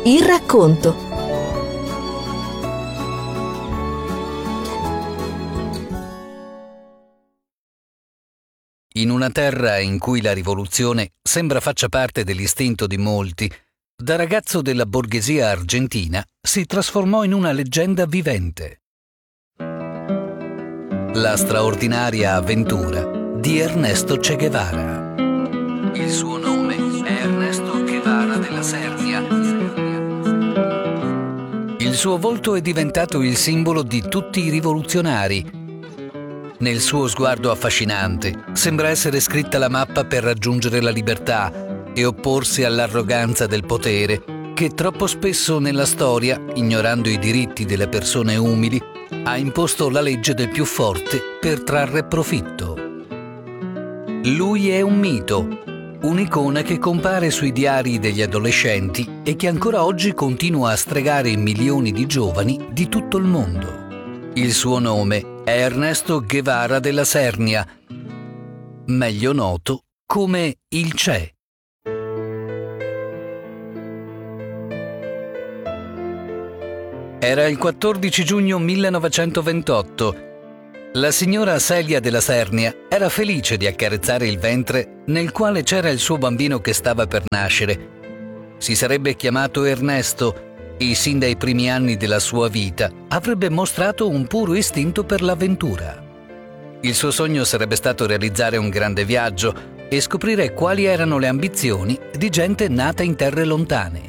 Il racconto. In una terra in cui la rivoluzione sembra faccia parte dell'istinto di molti, da ragazzo della borghesia argentina si trasformò in una leggenda vivente. La straordinaria avventura di Ernesto Che Guevara. Il suo nome è Ernesto Guevara de la Sernia. Il suo volto è diventato il simbolo di tutti i rivoluzionari. Nel suo sguardo affascinante sembra essere scritta la mappa per raggiungere la libertà e opporsi all'arroganza del potere che troppo spesso nella storia, ignorando i diritti delle persone umili, ha imposto la legge del più forte per trarre profitto. Lui è un mito, un'icona che compare sui diari degli adolescenti e che ancora oggi continua a stregare milioni di giovani di tutto il mondo. Il suo nome è Ernesto Guevara de la Sernia, meglio noto come il Che. Era il 14 giugno 1928. La signora Celia de la Sernia era felice di accarezzare il ventre nel quale c'era il suo bambino che stava per nascere. Si sarebbe chiamato Ernesto e sin dai primi anni della sua vita avrebbe mostrato un puro istinto per l'avventura. Il suo sogno sarebbe stato realizzare un grande viaggio e scoprire quali erano le ambizioni di gente nata in terre lontane.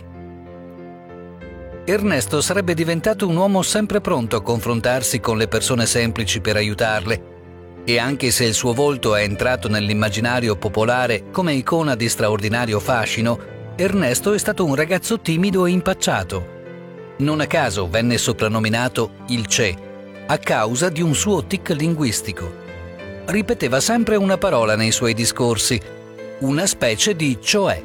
Ernesto sarebbe diventato un uomo sempre pronto a confrontarsi con le persone semplici per aiutarle, e anche se il suo volto è entrato nell'immaginario popolare come icona di straordinario fascino, Ernesto è stato un ragazzo timido e impacciato. Non a caso venne soprannominato il Che, a causa di un suo tic linguistico. Ripeteva sempre una parola nei suoi discorsi, una specie di cioè.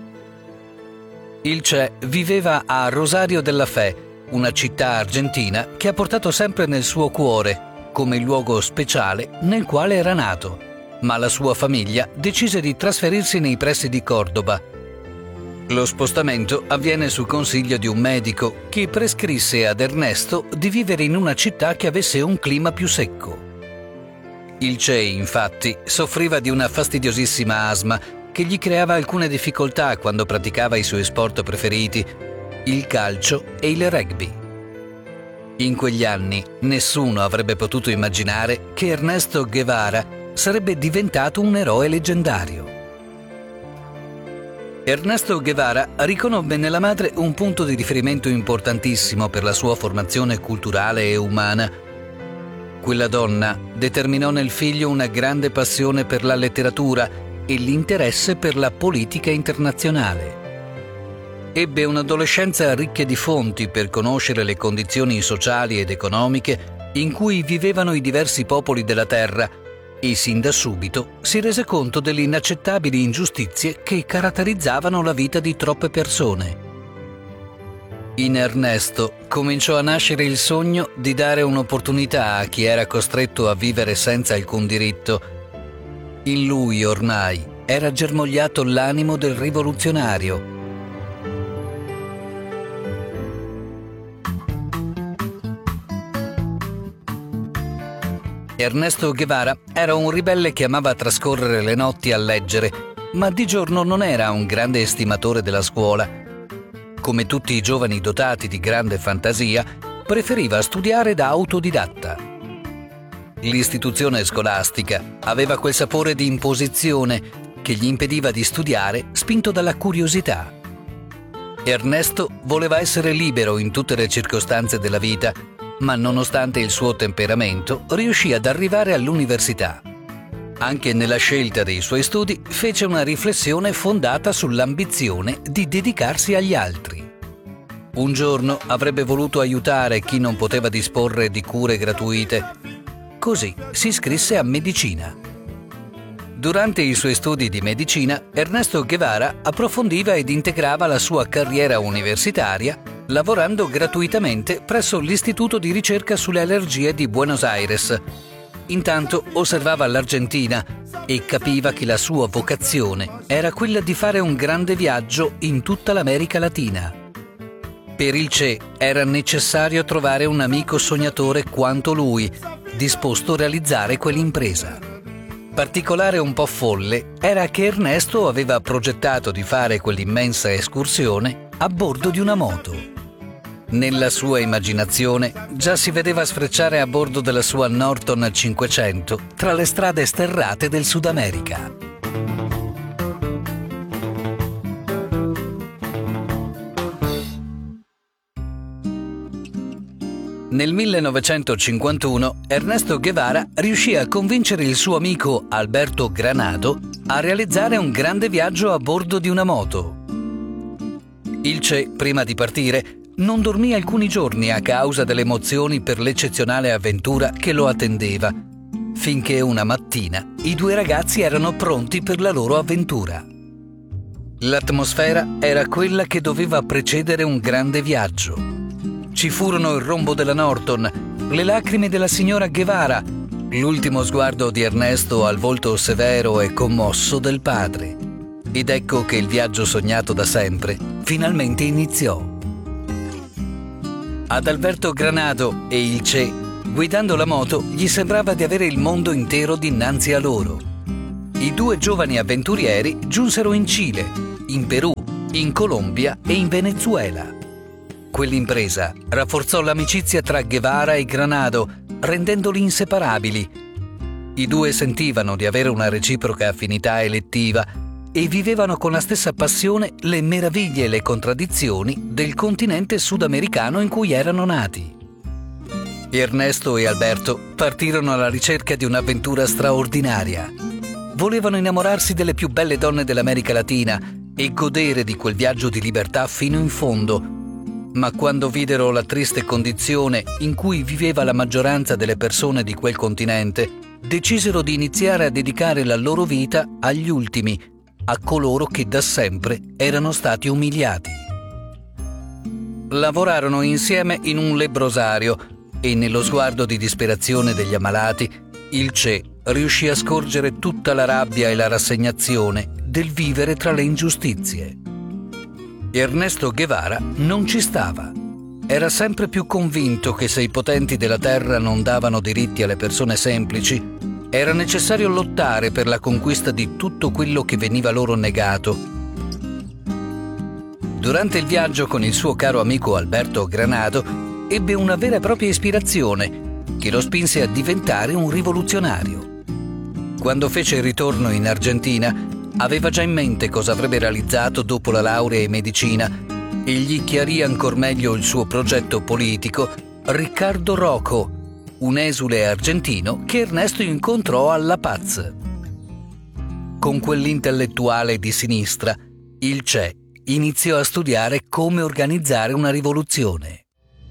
Il Che viveva a Rosario della Fe, una città argentina che ha portato sempre nel suo cuore, come il luogo speciale nel quale era nato, ma la sua famiglia decise di trasferirsi nei pressi di Cordoba. Lo spostamento avviene su consiglio di un medico che prescrisse ad Ernesto di vivere in una città che avesse un clima più secco. Il Che, infatti, soffriva di una fastidiosissima asma che gli creava alcune difficoltà quando praticava i suoi sport preferiti, il calcio e il rugby. In quegli anni nessuno avrebbe potuto immaginare che Ernesto Guevara sarebbe diventato un eroe leggendario. Ernesto Guevara riconobbe nella madre un punto di riferimento importantissimo per la sua formazione culturale e umana. Quella donna determinò nel figlio una grande passione per la letteratura e l'interesse per la politica internazionale. Ebbe un'adolescenza ricca di fonti per conoscere le condizioni sociali ed economiche in cui vivevano i diversi popoli della terra e sin da subito si rese conto delle inaccettabili ingiustizie che caratterizzavano la vita di troppe persone. In Ernesto cominciò a nascere il sogno di dare un'opportunità a chi era costretto a vivere senza alcun diritto. In lui ormai era germogliato l'animo del rivoluzionario. Ernesto Guevara era un ribelle che amava trascorrere le notti a leggere, ma di giorno non era un grande estimatore della scuola. Come tutti i giovani dotati di grande fantasia, preferiva studiare da autodidatta. L'istituzione scolastica aveva quel sapore di imposizione che gli impediva di studiare, spinto dalla curiosità. Ernesto voleva essere libero in tutte le circostanze della vita, ma nonostante il suo temperamento riuscì ad arrivare all'università. Anche nella scelta dei suoi studi fece una riflessione fondata sull'ambizione di dedicarsi agli altri. Un giorno avrebbe voluto aiutare chi non poteva disporre di cure gratuite. Così si iscrisse a medicina. Durante i suoi studi di medicina, Ernesto Guevara approfondiva ed integrava la sua carriera universitaria lavorando gratuitamente presso l'Istituto di ricerca sulle allergie di Buenos Aires. Intanto osservava l'Argentina e capiva che la sua vocazione era quella di fare un grande viaggio in tutta l'America Latina. Per il Che era necessario trovare un amico sognatore quanto lui, disposto a realizzare quell'impresa. Particolare un po' folle era che Ernesto aveva progettato di fare quell'immensa escursione a bordo di una moto. Nella sua immaginazione già si vedeva sfrecciare a bordo della sua Norton 500 tra le strade sterrate del Sud America. Nel 1951 Ernesto Guevara riuscì a convincere il suo amico Alberto Granado a realizzare un grande viaggio a bordo di una moto. Il Che, prima di partire, non dormì alcuni giorni a causa delle emozioni per l'eccezionale avventura che lo attendeva, finché una mattina i due ragazzi erano pronti per la loro avventura. L'atmosfera era quella che doveva precedere un grande viaggio. Ci furono il rombo della Norton, le lacrime della signora Guevara, l'ultimo sguardo di Ernesto al volto severo e commosso del padre. Ed ecco che il viaggio sognato da sempre finalmente iniziò. Ad Alberto Granado e il Che, guidando la moto, gli sembrava di avere il mondo intero dinanzi a loro. I due giovani avventurieri giunsero in Cile, in Perù, in Colombia e in Venezuela. Quell'impresa rafforzò l'amicizia tra Guevara e Granado, rendendoli inseparabili. I due sentivano di avere una reciproca affinità elettiva e vivevano con la stessa passione le meraviglie e le contraddizioni del continente sudamericano in cui erano nati. Ernesto e Alberto partirono alla ricerca di un'avventura straordinaria. Volevano innamorarsi delle più belle donne dell'America Latina e godere di quel viaggio di libertà fino in fondo. Ma quando videro la triste condizione in cui viveva la maggioranza delle persone di quel continente, decisero di iniziare a dedicare la loro vita agli ultimi, a coloro che da sempre erano stati umiliati. Lavorarono insieme in un lebbrosario e nello sguardo di disperazione degli ammalati, il Che riuscì a scorgere tutta la rabbia e la rassegnazione del vivere tra le ingiustizie. Ernesto Guevara non ci stava. Era sempre più convinto che se i potenti della terra non davano diritti alle persone semplici, era necessario lottare per la conquista di tutto quello che veniva loro negato. Durante il viaggio con il suo caro amico Alberto Granado, ebbe una vera e propria ispirazione che lo spinse a diventare un rivoluzionario. Quando fece il ritorno in Argentina, aveva già in mente cosa avrebbe realizzato dopo la laurea in medicina e gli chiarì ancor meglio il suo progetto politico Ricardo Rocco, un esule argentino che Ernesto incontrò a La Paz. Con quell'intellettuale di sinistra, il Che iniziò a studiare come organizzare una rivoluzione.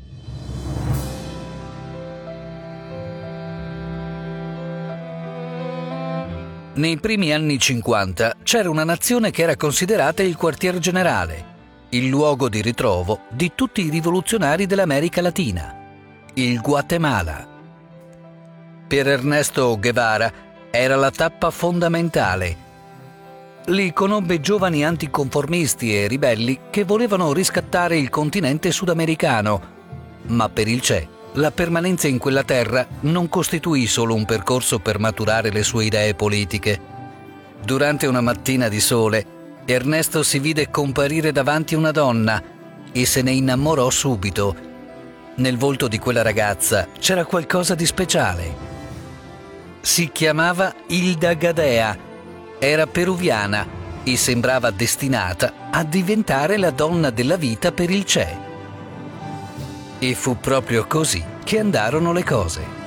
Nei primi anni 50 c'era una nazione che era considerata il quartier generale, il luogo di ritrovo di tutti i rivoluzionari dell'America Latina, il Guatemala. Per Ernesto Guevara era la tappa fondamentale. Lì conobbe giovani anticonformisti e ribelli che volevano riscattare il continente sudamericano, ma per il Che la permanenza in quella terra non costituì solo un percorso per maturare le sue idee politiche. Durante una mattina di sole, Ernesto si vide comparire davanti una donna e se ne innamorò subito. Nel volto di quella ragazza c'era qualcosa di speciale. Si chiamava Hilda Gadea, era peruviana e sembrava destinata a diventare la donna della vita per il Che. E fu proprio così che andarono le cose.